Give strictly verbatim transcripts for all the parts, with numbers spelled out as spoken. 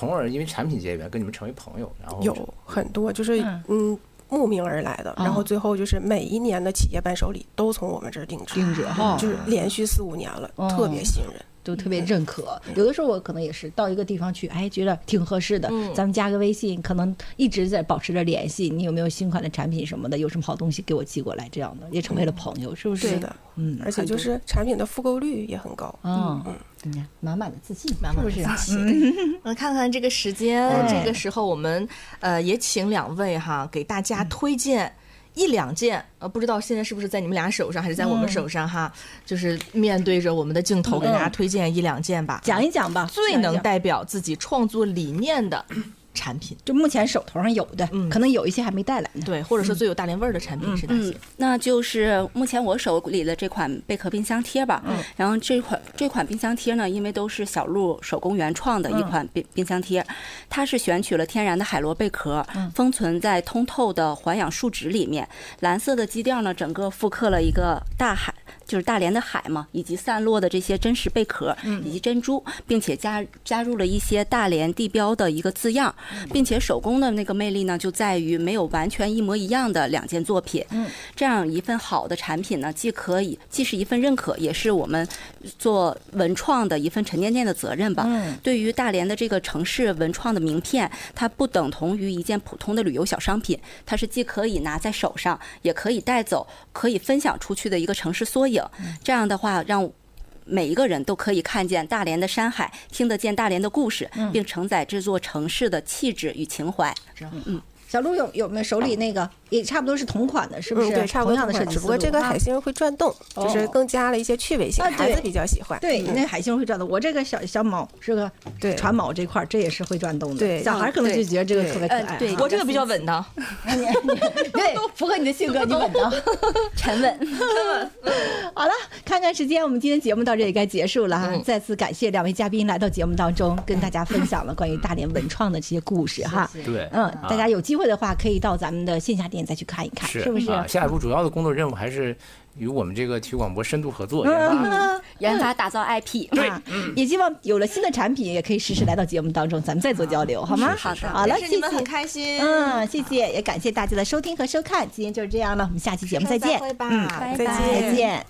从而因为产品结缘跟你们成为朋友，然后有很多就是嗯。嗯慕名而来的， 哦、 然后最后就是每一年的企业伴手礼都从我们这儿定制， 定制哈、哦， 就是连续四五年了，哦、特别信任。 都特别认可，嗯、有的时候我可能也是到一个地方去，哎，觉得挺合适的，嗯、咱们加个微信，可能一直在保持着联系。你有没有新款的产品什么的？有什么好东西给我寄过来？这样的也成为了朋友，嗯、是不是？ 是的，嗯，而且就是产品的复购率也很高， 嗯嗯，嗯满满的自信， 满满的自信。嗯，看看这个时间，嗯、这个时候我们呃也请两位哈给大家推荐。嗯一两件，呃，不知道现在是不是在你们俩手上，还是在我们手上哈？嗯、就是面对着我们的镜头，给大家推荐一两件吧， 讲、嗯、一讲吧， 最能代表自己创作理念的产品， 就目前手头上有的，嗯、可能有一些还没带来呢。 对，或者说最有大连味儿的产品是哪些？ 嗯嗯、那就是目前我手里的这款贝壳冰箱贴吧。嗯、然后这款这款冰箱贴呢，因为都是小鹿手工原创的一款冰冰箱贴，嗯、它是选取了天然的海螺贝壳，嗯、封存在通透的环氧树脂里面。蓝色的基调呢，整个复刻了一个大海，就是大连的海嘛，以及散落的这些真实贝壳以及珍珠，并且加加入了一些大连地标的一个字样。并且手工的那个魅力呢，就在于没有完全一模一样的两件作品。嗯，这样一份好的产品呢，既可以既是一份认可，也是我们做文创的一份沉甸甸的责任吧。嗯，对于大连的这个城市文创的名片，它不等同于一件普通的旅游小商品，它是既可以拿在手上，也可以带走，可以分享出去的一个城市缩影。这样的话，让每一个人都可以看见大连的山海，听得见大连的故事，并承载这座城市的气质与情怀。 嗯，小鹿有有没有手里那个也差不多是同款的，是不是？ 嗯、对，差不多同样的设计，只不过这个海星会转动，啊、就是更加了一些趣味性，啊、孩子比较喜欢。 对，嗯、那海星会转动。我这个小小锚是个对船锚这块，这也是会转动的。 对， 小孩可能就觉得这个特别可爱。 对，我这个比较稳当。 对，符合你的性格，你稳当， 沉稳。 好了，看看时间，我们今天节目到这里该结束了哈。嗯、再次感谢两位嘉宾来到节目当中，跟大家分享了关于大连文创的这些故事哈。 对， 嗯，大家有机会的话，可以到咱们的线下店再去看一看，是, 是不是、 啊？下一步主要的工作任务还是与我们这个体育广播深度合作，研发、 嗯、研发打造 I P。 对、 嗯，也希望有了新的产品，也可以实时来到节目当中，咱们再做交流，好吗？ 好的， 好了，谢谢， 很开心。 嗯，谢谢，也感谢大家的收听和收看，今天就是这样了，我们下期节目再见。 再会吧， 嗯， 拜拜，再见。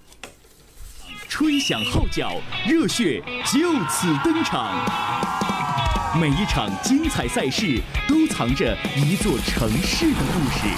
吹响号角，热血就此登场。每一场精彩赛事都藏着一座城市的故事。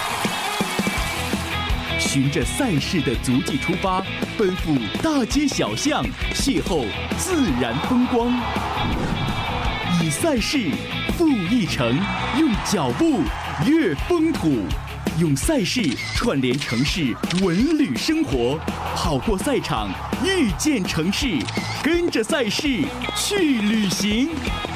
循着赛事的足迹出发，奔赴大街小巷，邂逅自然风光。以赛事赴一城，用脚步阅风土。用赛事串联城市文旅生活，跑过赛场，遇见城市，跟着赛事去旅行。